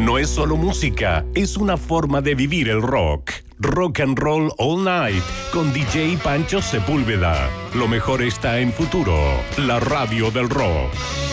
no es solo música, es una forma de vivir el rock. Rock and Roll All Night con DJ Pancho Sepúlveda. Lo mejor está en Futuro, la radio del rock.